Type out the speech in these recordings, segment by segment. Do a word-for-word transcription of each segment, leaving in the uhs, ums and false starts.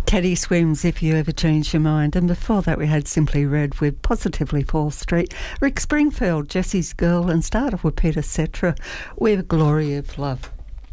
Teddy Swims, If You Ever Change Your Mind. And before that we had Simply Red with Positively fourth Street. Rick Springfield, Jesse's Girl, and started with Peter Cetera with Glory of Love.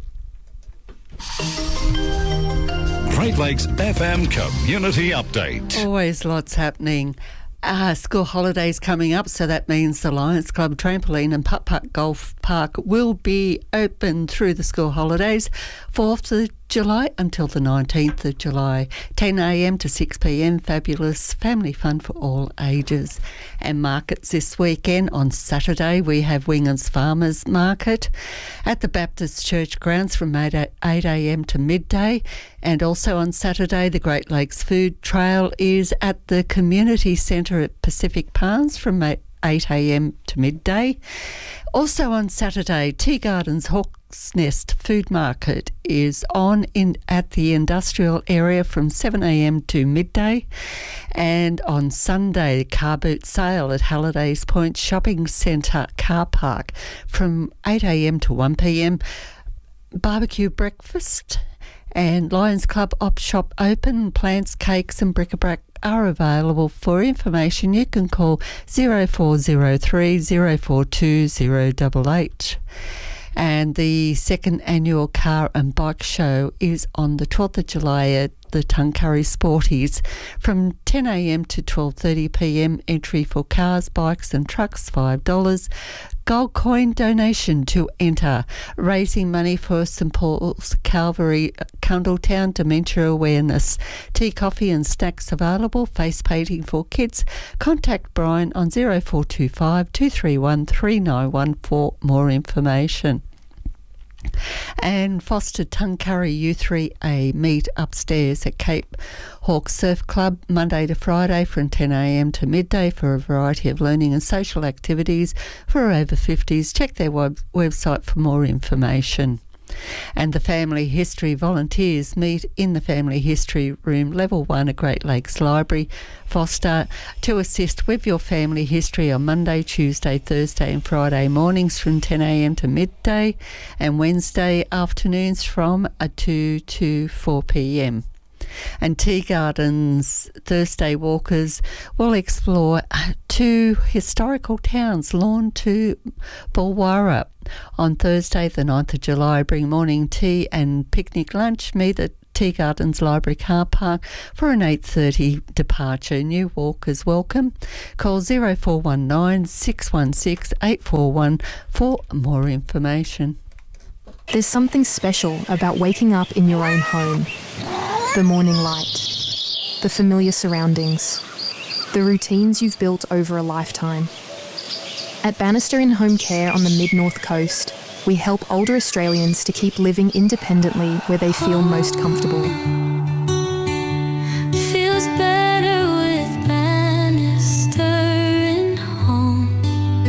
Great Lakes F M Community Update. Always lots happening. Uh, school holidays coming up, so that means the Lions Club Trampoline and Putt Putt Golf Park will be open through the school holidays, fourth of July until the nineteenth of July, ten a m to six p m, fabulous family fun for all ages. And markets this weekend. On Saturday we have Wingan's Farmers Market at the Baptist Church grounds from eight a m to midday, and also on Saturday the Great Lakes Food Trail is at the Community Centre at Pacific Palms from eight a m to midday. Also on Saturday, Tea Gardens Hawk's Nest Food Market is on in at the industrial area from seven a m to midday. And on Sunday, car boot sale at Halliday's Point Shopping Centre car park from eight a m to one p m. Barbecue breakfast and Lions Club op shop open. Plants, cakes and bric-a-brac are available. For information you can call zero four zero three zero four two zero eight eight. And the second annual car and bike show is on the twelfth of July at the Tuncurry Sporties from ten a m to twelve thirty p m. Entry for cars, bikes and trucks five dollars. Gold coin donation to enter. Raising money for St Paul's Calvary, Cundletown Dementia Awareness. Tea, coffee and snacks available. Face painting for kids. Contact Brian on zero four two five two three one three nine one for more information. And Foster Tuncurry U three A meet upstairs at Cape Hawke Surf Club Monday to Friday from ten a m to midday for a variety of learning and social activities for over fifties. Check their web- website for more information. And the Family History volunteers meet in the Family History Room, Level one at Great Lakes Library, Foster, to assist with your family history on Monday, Tuesday, Thursday and Friday mornings from ten a m to midday, and Wednesday afternoons from two to four p m. And Tea Gardens Thursday walkers will explore two historical towns, Lorne to Bulwara. On Thursday the ninth of July, bring morning tea and picnic lunch. Meet at Tea Gardens Library car park for an eight thirty departure. New walkers welcome. Call zero four one nine six one six eight four one for more information. There's something special about waking up in your own home. The morning light, the familiar surroundings, the routines you've built over a lifetime. At Bannister in Home Care on the Mid-North Coast, we help older Australians to keep living independently where they feel most comfortable. Feels better with Bannister in Home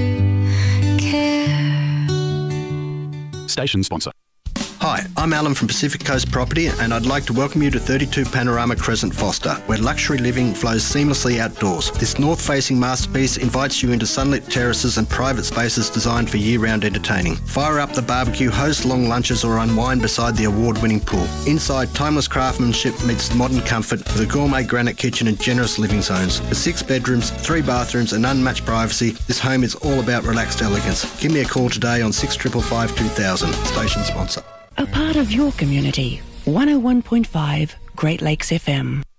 Care. Station sponsor. Hi, I'm Alan from Pacific Coast Property and I'd like to welcome you to thirty-two Panorama Crescent Foster, where luxury living flows seamlessly outdoors. This north-facing masterpiece invites you into sunlit terraces and private spaces designed for year-round entertaining. Fire up the barbecue, host long lunches or unwind beside the award-winning pool. Inside, timeless craftsmanship meets modern comfort with a gourmet granite kitchen and generous living zones. With six bedrooms, three bathrooms and unmatched privacy, this home is all about relaxed elegance. Give me a call today on six five five two thousand. Station sponsor. A part of your community. one oh one point five Great Lakes F M.